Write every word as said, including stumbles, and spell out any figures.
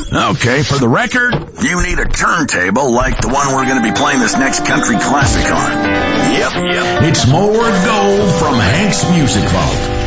Okay, for the record, you need a turntable like the one we're going to be playing this next country classic on. Yep, yep. It's More Gold from Hank's Music Vault.